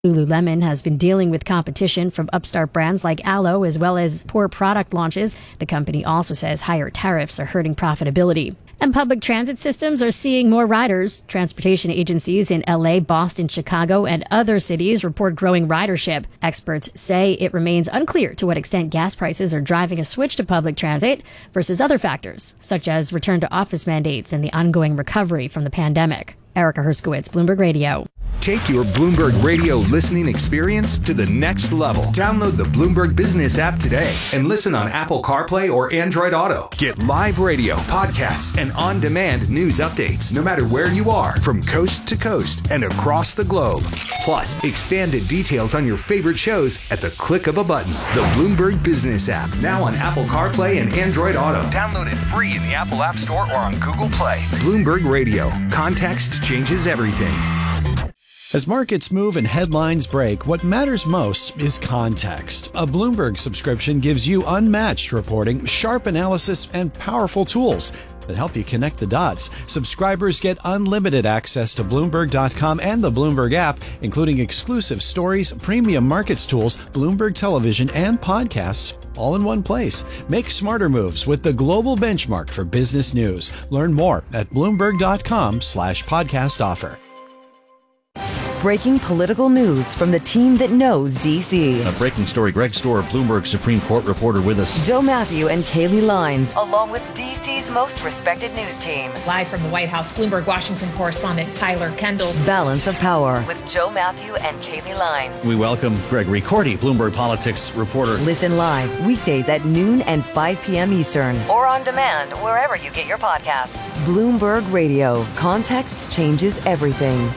Lululemon has been dealing with competition from upstart brands like Alo as well as poor product launches. The company also says higher tariffs are hurting profitability. And public transit systems are seeing more riders. Transportation agencies in LA, Boston, Chicago, and other cities report growing ridership. Experts say it remains unclear to what extent gas prices are driving a switch to public transit versus other factors, such as return to office mandates and the ongoing recovery from the pandemic. Erica Herskowitz, Bloomberg Radio. Take your Bloomberg Radio listening experience to the next level. Download the Bloomberg Business app today and listen on Apple CarPlay or Android Auto. Get live radio, podcasts, and on-demand news updates no matter where you are from coast to coast and across the globe. Plus, expanded details on your favorite shows at the click of a button. The Bloomberg Business app, now on Apple CarPlay and Android Auto. Download it free in the Apple App Store or on Google Play. Bloomberg Radio. Context changes everything. As markets move and headlines break, what matters most is context. A Bloomberg subscription gives you unmatched reporting, sharp analysis, and powerful tools that help you connect the dots. Subscribers get unlimited access to Bloomberg.com and the Bloomberg app, including exclusive stories, premium markets tools, Bloomberg television, and podcasts, all in one place. Make smarter moves with the global benchmark for business news. Learn more at Bloomberg.com/podcast offer. Breaking political news from the team that knows D.C. A breaking story. Greg Stohr, Bloomberg Supreme Court reporter with us. Joe Matthew and Kaylee Lines, along with D.C.'s most respected news team. Live from the White House, Bloomberg Washington correspondent Tyler Kendall. Balance of Power with Joe Matthew and Kaylee Lines. We welcome Gregory Cordy, Bloomberg Politics reporter. Listen live weekdays at noon and 5 p.m. Eastern. Or on demand wherever you get your podcasts. Bloomberg Radio. Context changes everything.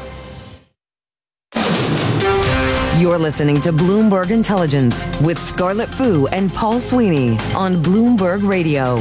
You're listening to Bloomberg Intelligence with Scarlett Fu and Paul Sweeney on Bloomberg Radio.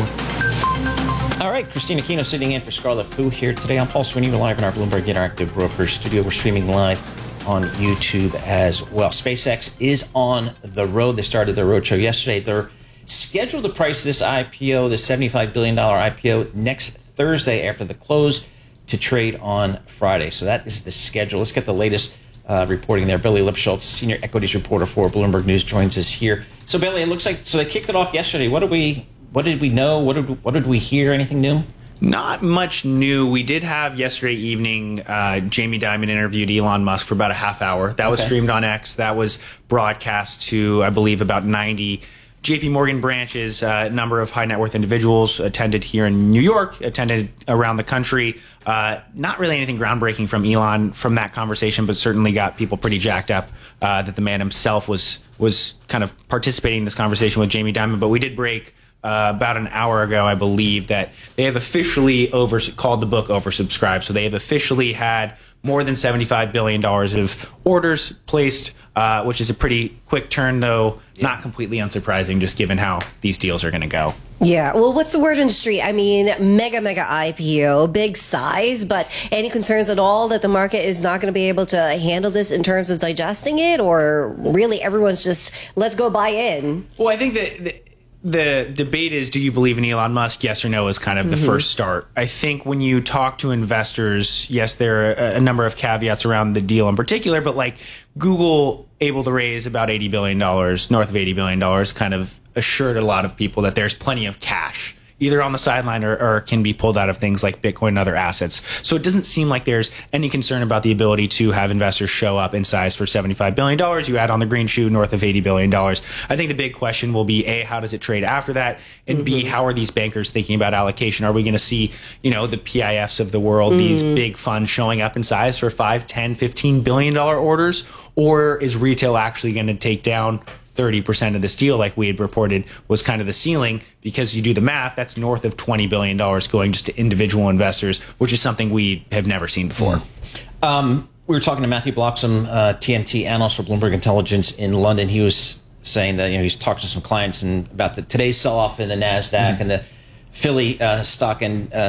All right, Christina Kino sitting in for Scarlett Fu here today. I'm Paul Sweeney. We're live in our Bloomberg Interactive Brokers studio. We're streaming live on YouTube as well. SpaceX is on the road. They started their roadshow yesterday. They're scheduled to price this IPO, the $75 billion IPO, next Thursday after the close to trade on Friday. So that is the schedule. Let's get the latest reporting there. Billy Lipschultz, senior equities reporter for Bloomberg News, joins us here. So, Billy, it looks like they kicked it off yesterday. What did we know? What did we hear? Anything new? Not much new. We did have yesterday evening, Jamie Dimon interviewed Elon Musk for about a half hour. That was streamed on X. That was broadcast to, I believe, about 90 JP Morgan branches. A number of high net worth individuals attended here in New York, attended around the country. Not really anything groundbreaking from Elon from that conversation, but certainly got people pretty jacked up that the man himself was kind of participating in this conversation with Jamie Dimon. But we did break about an hour ago, I believe, that they have officially called the book oversubscribed. So they have officially had more than $75 billion of orders placed, which is a pretty quick turn, though not completely unsurprising, just given how these deals are going to go. Yeah, well, what's the word in the street? I mean, mega IPO, big size, but any concerns at all that the market is not going to be able to handle this in terms of digesting it, or really everyone's just, let's go buy in? Well, I think that the debate is, do you believe in Elon Musk? Yes or no is kind of the first start. I think when you talk to investors, yes, there are a number of caveats around the deal in particular, but like Google able to raise about $80 billion, north of $80 billion, kind of assured a lot of people that there's plenty of cash either on the sideline or can be pulled out of things like Bitcoin and other assets. So it doesn't seem like there's any concern about the ability to have investors show up in size for $75 billion. You add on the green shoe, north of $80 billion. I think the big question will be, A, how does it trade after that? And B, how are these bankers thinking about allocation? Are we going to see, the PIFs of the world, these big funds showing up in size for $5, $10, $15 billion orders? Or is retail actually going to take down 30% of this deal, like we had reported, was kind of the ceiling? Because you do the math, that's north of $20 billion going just to individual investors, which is something we have never seen before. We were talking to Matthew Bloxham, TMT analyst for Bloomberg Intelligence in London. He was saying that he's talked to some clients and about today's sell-off in the NASDAQ and the Philly stock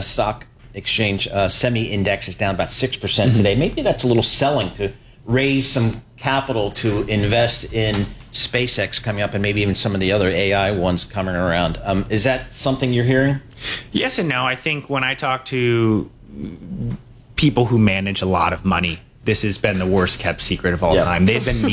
exchange semi-index is down about 6% today. Maybe that's a little selling to raise some capital to invest in SpaceX coming up and maybe even some of the other AI ones coming around. Is that something you're hearing? Yes and no. I think when I talk to people who manage a lot of money this has been the worst kept secret of all time. They've been